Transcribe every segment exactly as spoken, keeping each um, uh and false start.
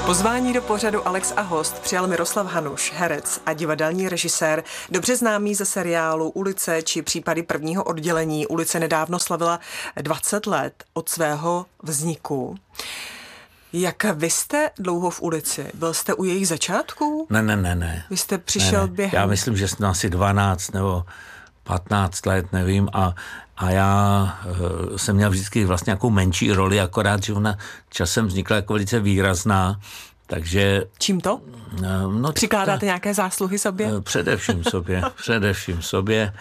Pozvání do pořadu Alex a host přijal Miroslav Hanuš, herec a divadelní režisér, dobře známý ze seriálu Ulice či případy prvního oddělení. Ulice nedávno slavila dvacet let od svého vzniku. Jak vy jste dlouho v Ulici? Byl jste u jejich začátku? Ne, ne, ne, ne. Vy jste přišel ne, ne. během... Já myslím, že jsem asi dvanáct nebo patnáct let, nevím, a, a já uh, jsem měl vždycky vlastně nějakou menší roli, akorát, že ona časem vznikla jako velice výrazná, takže... Čím to? Uh, no, Přikládáte ta, nějaké zásluhy sobě? Uh, především sobě, především sobě,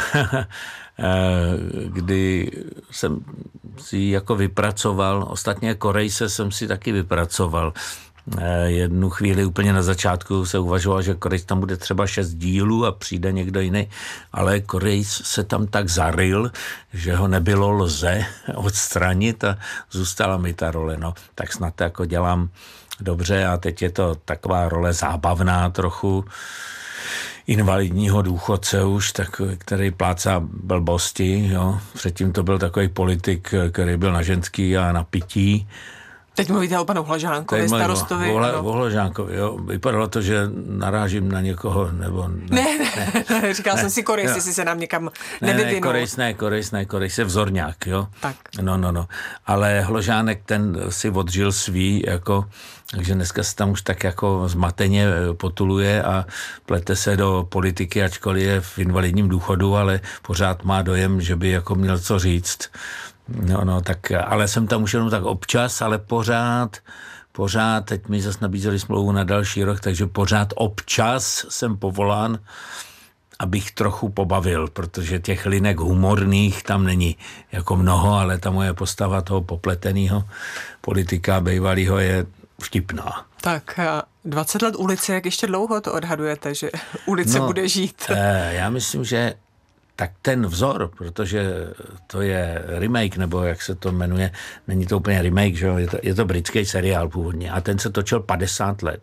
kdy jsem si jako vypracoval, ostatně Korejse jsem si taky vypracoval. Jednu chvíli úplně na začátku se uvažoval, že Korejs tam bude třeba šest dílů a přijde někdo jiný, ale Korejs se tam tak zaryl, že ho nebylo lze odstranit a zůstala mi ta role. No, tak snad to jako dělám dobře a teď je to taková role zábavná trochu, invalidního důchodce už, tak, který plácá blbosti. Jo. Předtím to byl takový politik, který byl na ženský a na pití. Teď mluvíte o panu Hlažánkovi, starostovi. O, o, o Hlažánkovi, jo. Vypadalo to, že narážím na někoho, nebo... Ne, ne, ne, ne. říkal ne, jsem si Korejs, jestli se nám někam nevyvinul. Ne, Korejs, ne, Korejs, ne, Korejs je vzorňák, jo. Tak. No, no, no. Ale Hložánek ten si odžil svý, jako... Takže dneska se tam už tak jako zmateně potuluje a plete se do politiky, ačkoliv je v invalidním důchodu, ale pořád má dojem, že by jako měl co říct. No, no, tak, ale jsem tam už jenom tak občas, ale pořád, pořád, teď mi zase nabízeli smlouvu na další rok, takže pořád občas jsem povolán, abych trochu pobavil, protože těch linek humorných tam není jako mnoho, ale ta moje postava toho popletenýho politika bývalýho je vtipná. Tak dvacet let Ulice, jak ještě dlouho to odhadujete, že Ulice no, bude žít? Eh, já myslím, že tak ten vzor, protože to je remake, nebo jak se to jmenuje, není to úplně remake, že? Je, to, je to britský seriál původně a ten se točil padesát let.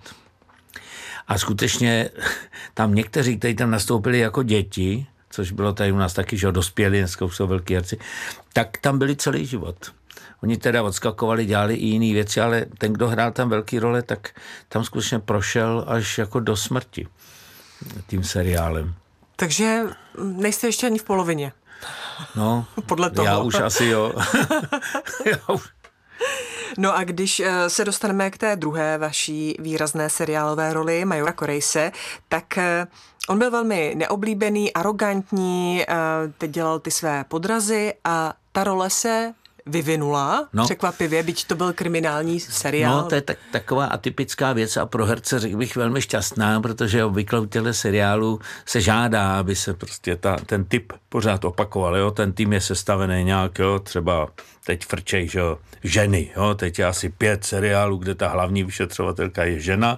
A skutečně tam někteří, kteří tam nastoupili jako děti, což bylo tady u nás taky, že dospěli, dneska už jsou velký herci, tak tam byli celý život. Oni teda odskakovali, dělali i jiné věci, ale ten, kdo hrál tam velký role, tak tam skutečně prošel až jako do smrti tím seriálem. Takže nejste ještě ani v polovině. No, podle toho. Já už asi jo. já už. No a když se dostaneme k té druhé vaší výrazné seriálové roli Majora Korejse, tak on byl velmi neoblíbený, arrogantní, teď dělal ty své podrazy a ta role se vyvinula, no, překvapivě, byť to byl kriminální seriál. No, to je tak, taková atypická věc a pro herce řekl bych velmi šťastná, protože obvykle u těchto seriálů se žádá, aby se prostě ta, ten typ pořád opakoval, jo, ten tým je sestavený nějak, jo, třeba teď frčej, že jo, ženy, jo, teď je asi pět seriálů, kde ta hlavní vyšetřovatelka je žena,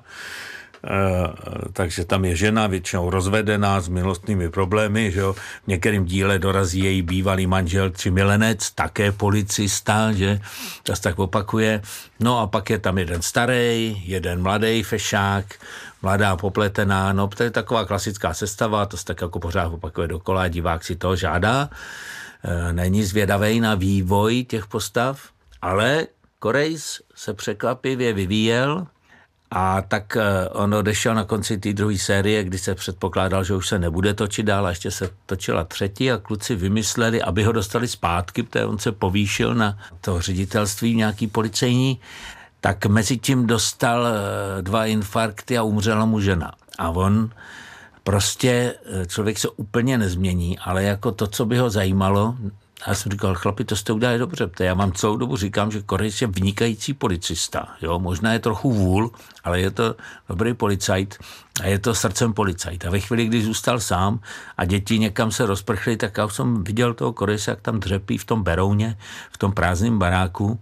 Uh, takže tam je žena většinou rozvedená s milostnými problémy, že jo. V některém díle dorazí její bývalý manžel či milenec, také policista, že to se tak opakuje. No a pak je tam jeden starý, jeden mladý fešák, mladá popletená, no to je taková klasická sestava, to se tak jako pořád opakuje dokola, divák si toho žádá. Uh, není zvědavej na vývoj těch postav, ale Korejs se překvapivě vyvíjel. A tak on odešel na konci té druhé série, kdy se předpokládal, že už se nebude točit dál a ještě se točila třetí a kluci vymysleli, aby ho dostali zpátky, protože on se povýšil na to ředitelství nějaký policejní, tak mezi tím dostal dva infarkty a umřela mu žena. A on prostě, člověk se úplně nezmění, ale jako to, co by ho zajímalo, já jsem říkal, chlapi, to jste udělali dobře, protože já vám celou dobu říkám, že Korejs je vynikající policista. Jo? Možná je trochu vůl, ale je to dobrý policajt a je to srdcem policajt. A ve chvíli, kdy zůstal sám a děti někam se rozprchly, tak já jsem viděl toho Korejse, jak tam dřepí v tom Berouně, v tom prázdném baráku.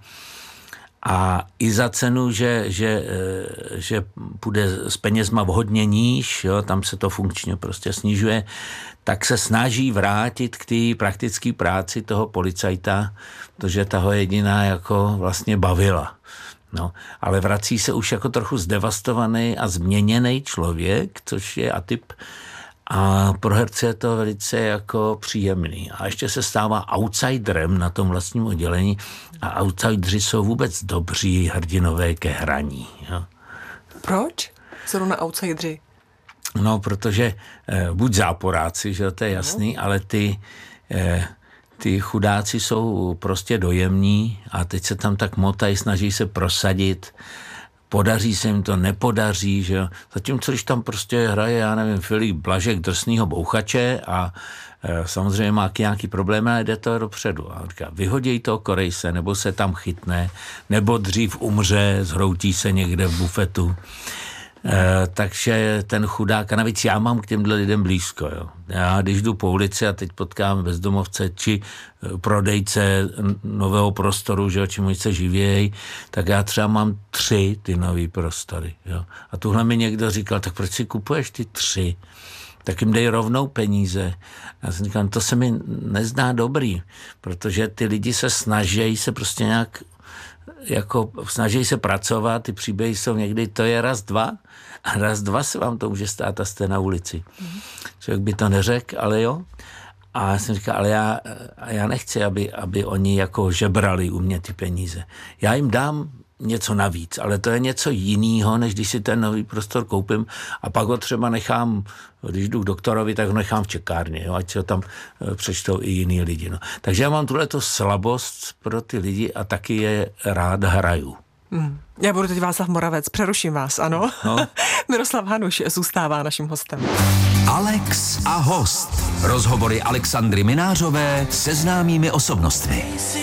A i za cenu, že, že, že půjde s penězma vhodně níž, jo, tam se to funkčně prostě snižuje, tak se snaží vrátit k té praktické práci toho policajta, protože ta ho jediná jako vlastně bavila. No, ale vrací se už jako trochu zdevastovaný a změněný člověk, což je atyp. A pro herce je to velice jako příjemný. A ještě se stává outsiderem na tom vlastním oddělení a outsideri jsou vůbec dobří hrdinové ke hraní. Jo. Proč? Zrovna outsideri. No, protože eh, buď záporáci, že to je jasný, no. ale ty, eh, ty chudáci jsou prostě dojemní a teď se tam tak motají, snaží se prosadit, podaří se jim to, nepodaří, že jo. Zatímco, když tam prostě hraje, já nevím, Filip Blažek drsnýho bouchače a e, samozřejmě má nějaký problém, ale jde to dopředu. A říká, vyhoděj toho Korejse, nebo se tam chytne, nebo dřív umře, zhroutí se někde v bufetu. E, takže ten chudák, a navíc já mám k těmhle lidem blízko. Jo. Já když jdu po ulici a teď potkám bezdomovce či prodejce nového prostoru, že, čemu se živějí, tak já třeba mám tři ty nový prostory. Jo. A tuhle mi někdo říkal, tak proč si kupuješ ty tři? Tak jim dej rovnou peníze. Já jsem říkal, to se mi nezdá dobrý, protože ty lidi se snaží se prostě nějak jako snaží se pracovat, ty příběhy jsou někdy, to je raz, dva a raz, dva se vám to může stát a jste na ulici. Mm. Člověk by to neřekl, ale jo. A já jsem říkal, ale já, já nechci, aby, aby oni jako žebrali u mě ty peníze. Já jim dám něco navíc, ale to je něco jiného, než když si ten nový prostor koupím a pak ho třeba nechám, když jdu k doktorovi, tak ho nechám v čekárně, jo, ať se ho tam přečtou i jiný lidi. No. Takže já mám tuhleto slabost pro ty lidi a taky je rád hraju. Hmm. Já budu teď Václav Moravec, přeruším vás, ano? No. Miroslav Hanuš zůstává naším hostem. Alex a host. Rozhovory Alexandry Minářové se známými osobnostmi.